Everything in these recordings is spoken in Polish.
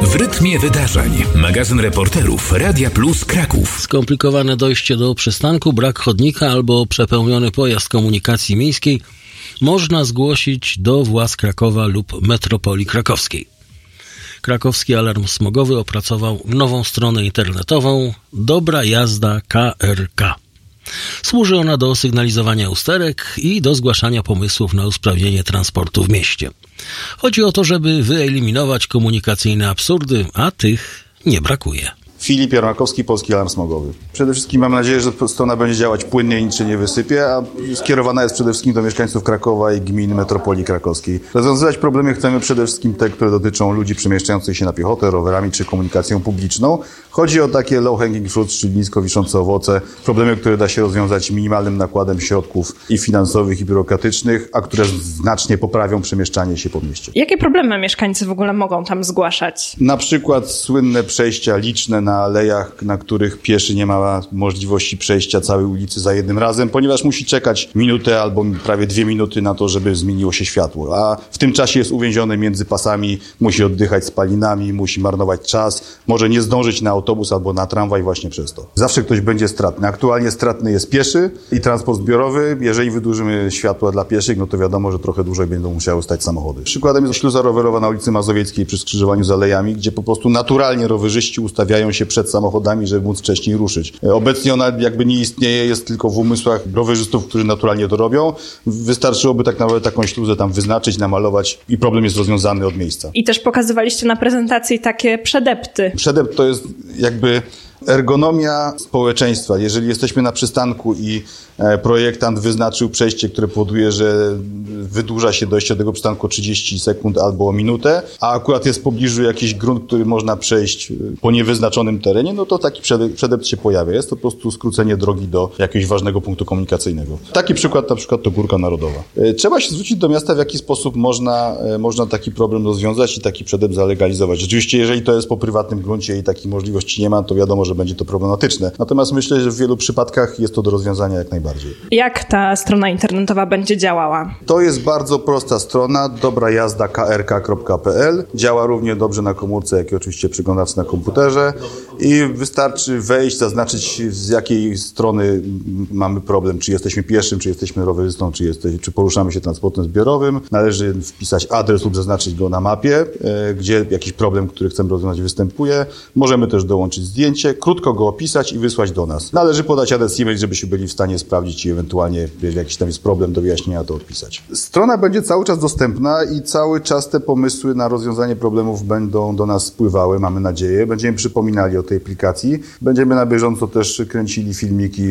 W rytmie wydarzeń. Magazyn reporterów Radia Plus Kraków. Skomplikowane dojście do przystanku, brak chodnika albo przepełniony pojazd komunikacji miejskiej można zgłosić do władz Krakowa lub metropolii krakowskiej. Krakowski Alarm Smogowy opracował nową stronę internetową Dobra Jazda KRK. Służy ona do sygnalizowania usterek i do zgłaszania pomysłów na usprawnienie transportu w mieście. Chodzi o to, żeby wyeliminować komunikacyjne absurdy, a tych nie brakuje. Filip Jarmakowski, Polski Alarm Smogowy. Przede wszystkim mam nadzieję, że strona będzie działać płynnie i nic się nie wysypie, a skierowana jest przede wszystkim do mieszkańców Krakowa i gmin metropolii krakowskiej. Rozwiązywać problemy chcemy przede wszystkim te, które dotyczą ludzi przemieszczających się na piechotę, rowerami czy komunikacją publiczną. Chodzi o takie low hanging fruits, czyli nisko wiszące owoce, problemy, które da się rozwiązać minimalnym nakładem środków i finansowych, i biurokratycznych, a które znacznie poprawią przemieszczanie się po mieście. Jakie problemy mieszkańcy w ogóle mogą tam zgłaszać? Na przykład słynne przejścia liczne na alejach, na których pieszy nie ma możliwości przejścia całej ulicy za jednym razem, ponieważ musi czekać minutę albo prawie 2 minuty na to, żeby zmieniło się światło. A w tym czasie jest uwięziony między pasami, musi oddychać spalinami, musi marnować czas, może nie zdążyć na autobus albo na tramwaj właśnie przez to. Zawsze ktoś będzie stratny. Aktualnie stratny jest pieszy i transport zbiorowy. Jeżeli wydłużymy światła dla pieszych, no to wiadomo, że trochę dłużej będą musiały stać samochody. Przykładem jest śluza rowerowa na ulicy Mazowieckiej przy skrzyżowaniu z alejami, gdzie po prostu naturalnie rowerzyści ustawiają się przed samochodami, żeby móc wcześniej ruszyć. Obecnie ona jakby nie istnieje, jest tylko w umysłach rowerzystów, którzy naturalnie to robią. Wystarczyłoby tak naprawdę taką śluzę tam wyznaczyć, namalować i problem jest rozwiązany od miejsca. I też pokazywaliście na prezentacji takie przedepty. Przedept to jest jakby ergonomia społeczeństwa. Jeżeli jesteśmy na przystanku i projektant wyznaczył przejście, które powoduje, że wydłuża się dojście do tego przystanku o 30 sekund albo o minutę, a akurat jest w pobliżu jakiś grunt, który można przejść po niewyznaczonym terenie, no to taki przedept się pojawia. Jest to po prostu skrócenie drogi do jakiegoś ważnego punktu komunikacyjnego. Taki przykład na przykład to Górka Narodowa. Trzeba się zwrócić do miasta, w jaki sposób można taki problem rozwiązać i taki przedept zalegalizować. Rzeczywiście, jeżeli to jest po prywatnym gruncie i takiej możliwości nie ma, to wiadomo, że będzie to problematyczne. Natomiast myślę, że w wielu przypadkach jest to do rozwiązania jak najbardziej. Jak ta strona internetowa będzie działała? To jest bardzo prosta strona, dobrajazdakrk.pl. Działa równie dobrze na komórce, jak i oczywiście przeglądawcy na komputerze i wystarczy wejść, zaznaczyć z jakiej strony mamy problem, czy jesteśmy pieszym, czy jesteśmy rowerzystą, czy poruszamy się transportem zbiorowym. Należy wpisać adres lub zaznaczyć go na mapie, gdzie jakiś problem, który chcemy rozwiązać, występuje. Możemy też dołączyć zdjęcie, krótko go opisać i wysłać do nas. Należy podać adres e-mail, żebyśmy byli w stanie sprawdzić i ewentualnie, jeżeli jakiś tam jest problem do wyjaśnienia, to odpisać. Strona będzie cały czas dostępna i cały czas te pomysły na rozwiązanie problemów będą do nas spływały, mamy nadzieję. Będziemy przypominali o tej aplikacji. Będziemy na bieżąco też kręcili filmiki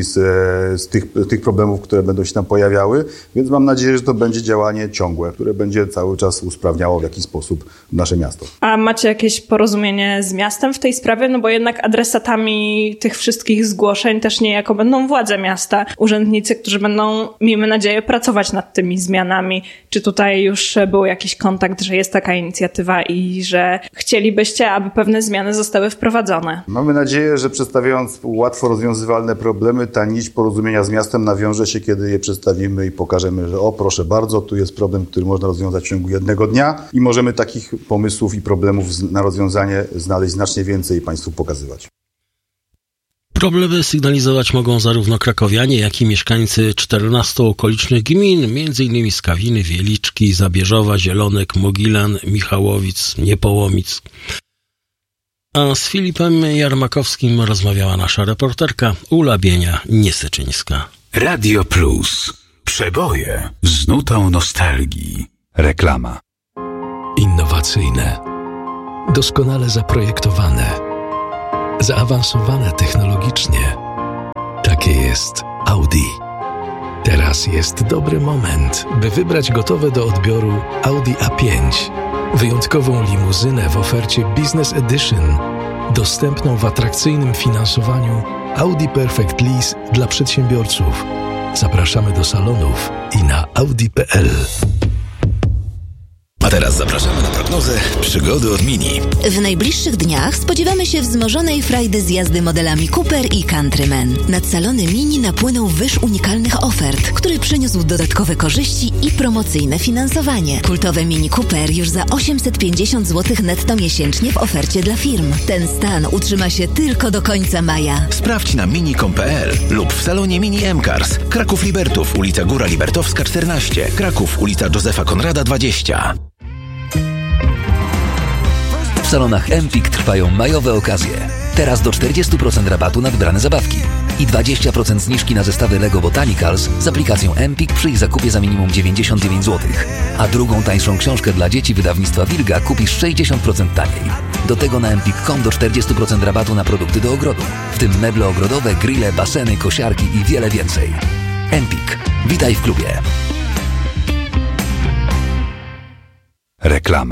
z tych problemów, które będą się tam pojawiały, więc mam nadzieję, że to będzie działanie ciągłe, które będzie cały czas usprawniało w jakiś sposób nasze miasto. A macie jakieś porozumienie z miastem w tej sprawie? No bo jednak adresatami tych wszystkich zgłoszeń też niejako będą władze miasta, urzędnicy, którzy będą, miejmy nadzieję, pracować nad tymi zmianami. Czy tutaj już był jakiś kontakt, że jest taka inicjatywa i że chcielibyście, aby pewne zmiany zostały wprowadzone? Mamy nadzieję, że przedstawiając łatwo rozwiązywalne problemy, ta nić porozumienia z miastem nawiąże się, kiedy je przedstawimy i pokażemy, że proszę bardzo, tu jest problem, który można rozwiązać w ciągu jednego dnia i możemy takich pomysłów i problemów na rozwiązanie znaleźć znacznie więcej i Państwu pokazywać. Problemy sygnalizować mogą zarówno krakowianie, jak i mieszkańcy 14 okolicznych gmin, m.in. Skawiny, Wieliczki, Zabierzowa, Zielonek, Mogilan, Michałowic, Niepołomic. A z Filipem Jarmakowskim rozmawiała nasza reporterka Ula Bienia-Niesyczyńska. Radio Plus. Przeboje z nutą nostalgii. Reklama. Innowacyjne, doskonale zaprojektowane, zaawansowane technologicznie. Takie jest Audi. Teraz jest dobry moment, by wybrać gotowe do odbioru Audi A5. Wyjątkową limuzynę w ofercie Business Edition, dostępną w atrakcyjnym finansowaniu Audi Perfect Lease dla przedsiębiorców. Zapraszamy do salonów i na audi.pl. A teraz zapraszamy na prognozę przygody od Mini. W najbliższych dniach spodziewamy się wzmożonej frajdy z jazdy modelami Cooper i Countryman. Nad salony Mini napłynął wyż unikalnych ofert, który przyniósł dodatkowe korzyści i promocyjne finansowanie. Kultowe Mini Cooper już za 850 zł netto miesięcznie w ofercie dla firm. Ten stan utrzyma się tylko do końca maja. Sprawdź na mini.com.pl lub w salonie Mini M-Cars. Kraków Libertów, ulica Góra Libertowska 14. Kraków, ulica Józefa Konrada 20. W salonach Empik trwają majowe okazje. Teraz do 40% rabatu na wybrane zabawki i 20% zniżki na zestawy Lego Botanicals z aplikacją Empik przy ich zakupie za minimum 99 zł. A drugą tańszą książkę dla dzieci wydawnictwa Wilga kupisz 60% taniej. Do tego na empik.com do 40% rabatu na produkty do ogrodu, w tym meble ogrodowe, grille, baseny, kosiarki i wiele więcej. Empik. Witaj w klubie. Reklama.